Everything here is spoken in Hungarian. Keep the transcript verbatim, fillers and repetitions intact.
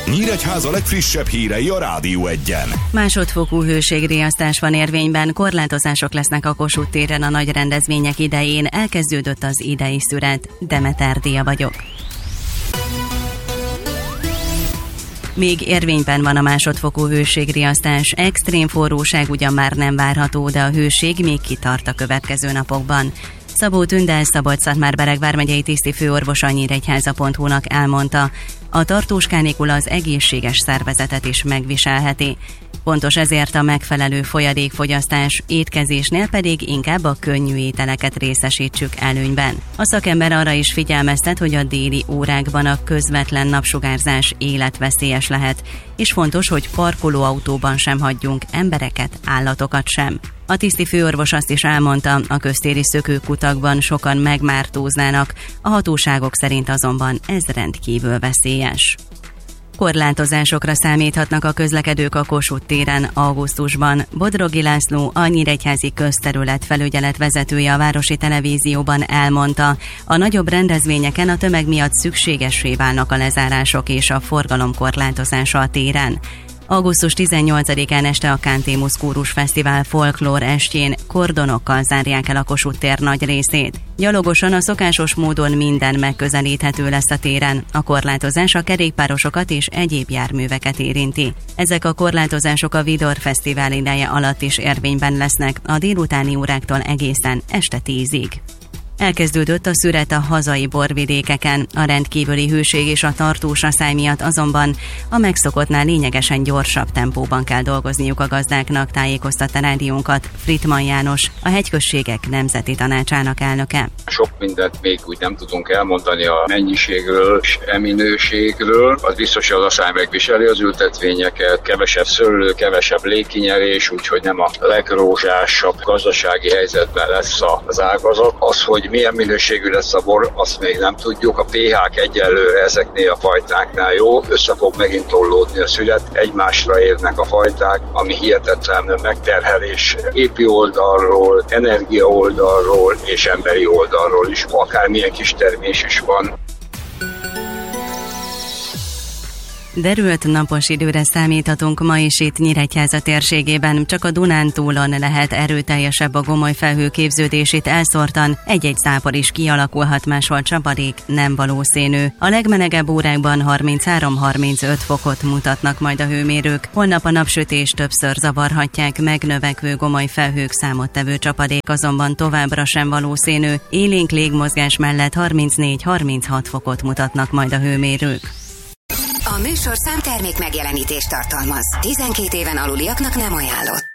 Nyíregyháza legfrissebb hírei a Rádió Egyen. Másodfokú hőségriasztás van érvényben, korlátozások lesznek a Kossuth téren a nagy rendezvények idején, elkezdődött az idei szüret. Demeter Dia vagyok. Még érvényben van a másodfokú hőségriasztás, extrém forróság ugyan már nem várható, de a hőség még kitart a következő napokban. Szabó Tündel, Szabolcs-Szatmár-Bereg vármegyei tisztifőorvos a nyíregyháza pont hu-nak elmondta, a tartós kánikula az egészséges szervezetet is megviselheti. Pontos ezért a megfelelő folyadékfogyasztás, étkezésnél pedig inkább a könnyű ételeket részesítsük előnyben. A szakember arra is figyelmeztet, hogy a déli órákban a közvetlen napsugárzás életveszélyes lehet, és fontos, hogy parkolóautóban sem hagyjunk embereket, állatokat sem. A tisztifőorvos azt is elmondta, a köztéri szökőkutakban sokan megmártóznának, a hatóságok szerint azonban ez rendkívül veszélyes. Korlátozásokra számíthatnak a közlekedők a Kossuth téren augusztusban. Bodrogi László, a Nyíregyházi Közterület felügyelet vezetője a Városi Televízióban elmondta, a nagyobb rendezvényeken a tömeg miatt szükségessé válnak a lezárások és a forgalom korlátozása a téren. augusztus tizennyolcadikán este a Cantémus Kórus Fesztivál folklór estjén kordonokkal zárják el a Kossuth tér nagy részét. Gyalogosan a szokásos módon minden megközelíthető lesz a téren. A korlátozás a kerékpárosokat és egyéb járműveket érinti. Ezek a korlátozások a Vidor Fesztivál ideje alatt is érvényben lesznek, a délutáni óráktól egészen este tízig. Elkezdődött a szüret a hazai borvidékeken, a rendkívüli hőség és a tartós aszály miatt azonban a megszokottnál lényegesen gyorsabb tempóban kell dolgozniuk a gazdáknak, tájékoztatta rádiónkat Frittmann János, a Hegyközségek Nemzeti Tanácsának elnöke. Sok mindent még úgy nem tudunk elmondani a mennyiségről és a minőségről. Az biztos, hogy az aszály megviseli az ültetvényeket, kevesebb szőlő, kevesebb légkinyerés, úgyhogy nem a legrózsásabb gazdasági helyzetben lesz az ágazat. Az, hogy milyen minőségű lesz a bor, azt még nem tudjuk. A pé há-k egyelőre ezeknél a fajtáknál jó, össze fog megint tollódni a szület, egymásra érnek a fajták, ami hihetetlen megterhelés épi oldalról, energia oldalról és emberi oldalról is, akármilyen kis termés is van. Derült napos időre számíthatunk ma is itt Nyíregyháza térségében, csak a Dunántúlon lehet erőteljesebb a gomoly felhő képződését elszórtan, egy-egy zápor is kialakulhat, máshol csapadék, nem valószínű. A legmelegebb órákban harminchárom-harmincöt fokot mutatnak majd a hőmérők, holnap a napsütés többször zavarhatják, megnövekvő gomoly felhők számottevő csapadék azonban továbbra sem valószínű, élénk légmozgás mellett harmincnégy-harminchat fokot mutatnak majd a hőmérők. A műsorszám termék megjelenítést tartalmaz. tizenkét éven aluliaknak nem ajánlott.